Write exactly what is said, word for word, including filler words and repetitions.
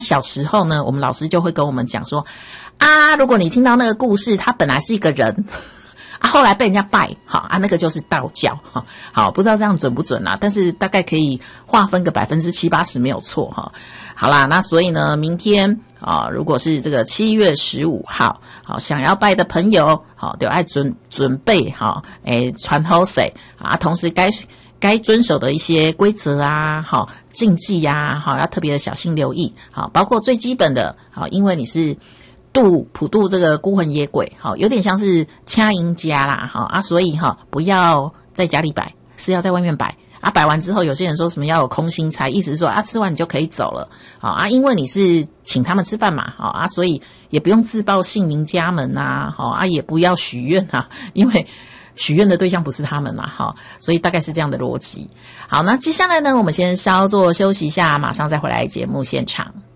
小时候呢，我们老师就会跟我们讲说，啊，如果你听到那个故事，他本来是一个人。啊，后来被人家拜，好啊，那个就是道教，哈，好，不知道这样准不准啊？但是大概可以划分个百分之七八十没有错哈。好啦，那所以呢，明天啊，如果是这个七月十五号，好，想要拜的朋友，好，就要准准备哈，诶，传好势啊，同时该该遵守的一些规则啊，好，禁忌呀，好，要特别的小心留意，好，包括最基本的，好，因为你是。度普渡这个孤魂野鬼，好，有点像是掐赢家啦，好啊，所以哈，不要在家里摆，是要在外面摆啊。摆完之后，有些人说什么要有空心菜，意思是说啊，吃完你就可以走了，好啊，因为你是请他们吃饭嘛，好啊，所以也不用自报姓名家门呐，好啊，也不要许愿啊，因为许愿的对象不是他们嘛，好，所以大概是这样的逻辑。好，那接下来呢，我们先稍作休息一下，马上再回来节目现场。